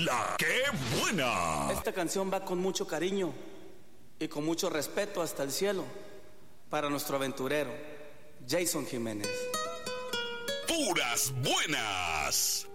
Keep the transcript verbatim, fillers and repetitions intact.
La que buena. Esta canción va con mucho cariño y con mucho respeto hasta el cielo para nuestro aventurero Jason Jiménez. Puras buenas.